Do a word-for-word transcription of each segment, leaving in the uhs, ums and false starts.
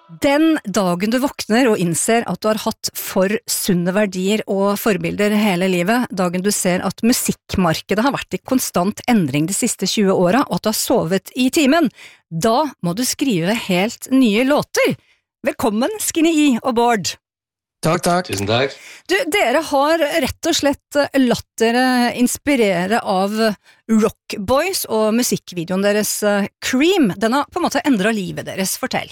Den dagen du våkner og innser at du har hatt for sunne verdier og forbilder hele livet, dagen du ser at musikkmarkedet har vært i konstant endring de siste tjue åra, og at du har sovet i timen, da må du skrive helt nye låter. Velkommen, Skinny E og Bård. Takk, takk. Tusen takk. Du, dere har rett og slett latt dere inspirere av Rock Boys og musikkvideoen deres Cream. Den har på en måte endret livet deres. Fortell.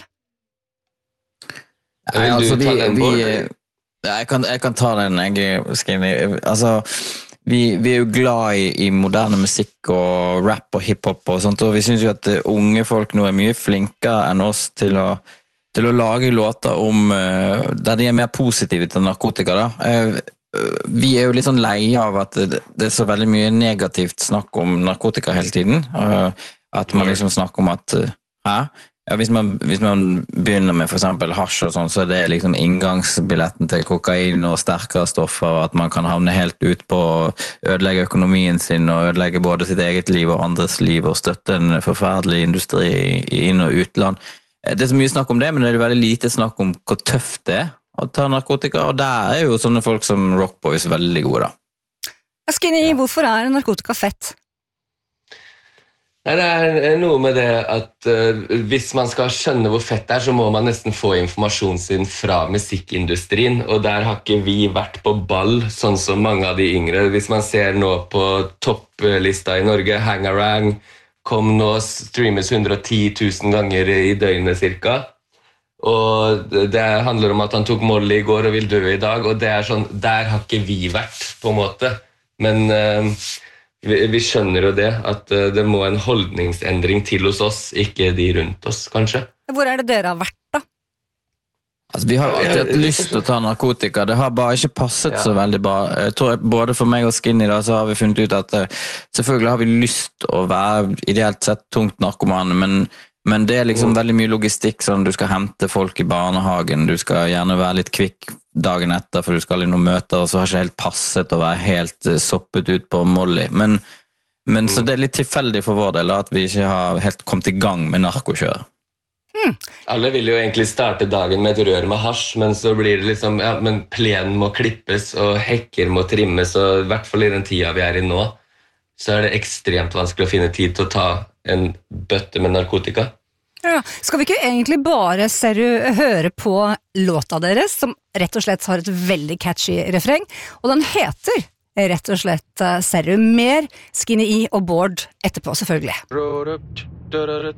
Nei, altså, vi, vi, jeg, kan, jeg kan ta den, jeg, Skinny. Altså, vi, vi er jo glad i, i moderne musikk og rap og hiphop og sånt, og vi synes jo at unge folk nå er mye flinkere enn oss til å til å lage låter om uh, der de er mer positive til narkotika da. Uh, vi er jo litt sånn leie av at det, det er så veldig mye negativt snakk om narkotika hele tiden, uh, at man liksom snakker om at uh, hæ? Ja, hvis, man, hvis man begynner med for eksempel hasj og sånn, så er det liksom inngangsbilletten til kokain og sterkere stoffer, og at man kan havne helt ut på å ødelegge økonomien sin og ødelegge både sitt eget liv og andres liv og støtte en forferdelig industri i inn- og utland. Det er så mye snakk om det, men det er veldig lite snakk om hvor tøft det er å ta narkotika, og der er jo sånne folk som Rock Boys veldig gode da. Skinny, hvorfor er narkotika fett? Det er noe med det at uh, hvis man skal skjønne hvor fett det er, så må man nesten få informasjon sin fra musikkindustrien, og der har ikke vi vært på ball, sånn som mange av de yngre. Hvis man ser nå på topplista i Norge, Hangarang, kom nå streames hundre og ti tusen ganger i døgnet cirka, og det handler om at han tok Molly i går og vil dø i dag, og det er sånn, der har ikke vi vært på en måte, men uh, vi, vi skjønner jo det, at uh, det må en holdningsendring til hos oss, ikke de rundt oss kanskje. Hvor er det dere har vært da? Altså, vi har alltid hatt lyst til å ta narkotika, det har bare ikke passet ja. Så veldig bra. Jeg tror både for meg og Skinny da, så har vi funnet ut at selvfølgelig har vi lyst å være ideelt sett tungt narkomane, men, men det er liksom mm. veldig mye logistikk, sånn du skal hente folk i barnehagen, du skal gjerne være litt kvikk dagen etter, for du skal i noen møter, og så har ikke helt passet å være helt soppet ut på Molly. Men, men mm. så det er litt tilfeldig for vår del at vi ikke har helt kommet i gang med narkokjør. Hmm. Alle vil jo egentlig starte dagen med et rør med hasj, men så blir det liksom, ja, men plenen må klippes og hekker må trimmes, og i hvert fall i den tida vi er i nå, så er det ekstremt vanskelig å finne tid til å ta en bøtte med narkotika. Ja, skal vi ikke egentlig bare seru høre på låta deres, som rett og slett har et veldig catchy refreng, og den heter rett og slett Seru. Mer Skinny E og Bård etterpå, selvfølgelig.